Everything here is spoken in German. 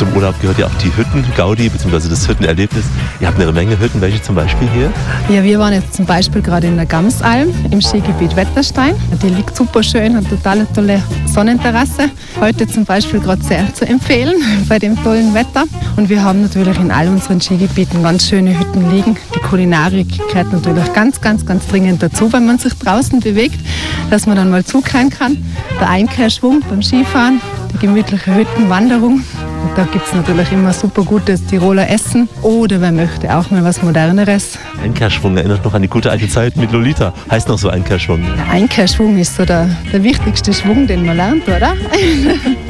Zum Urlaub gehört ja auch die Hütten-Gaudi, beziehungsweise das Hüttenerlebnis. Ihr habt eine Menge Hütten. Welche zum Beispiel hier? Ja, wir waren jetzt zum Beispiel gerade in der Gamsalm im Skigebiet Wetterstein. Die liegt super schön, hat total tolle Sonnenterrasse. Heute zum Beispiel gerade sehr zu empfehlen bei dem tollen Wetter. Und wir haben natürlich in all unseren Skigebieten ganz schöne Hütten liegen. Die Kulinarik gehört natürlich ganz dringend dazu, wenn man sich draußen bewegt, dass man dann mal zukehren kann. Der Einkehrschwung beim Skifahren, die gemütliche Hüttenwanderung. Und da gibt es natürlich immer super gutes Tiroler Essen. Oder wer möchte auch mal was Moderneres. Einkehrschwung erinnert noch an die gute alte Zeit mit Lolita. Heißt noch so Einkehrschwung. Der Einkehrschwung ist so der wichtigste Schwung, den man lernt, oder?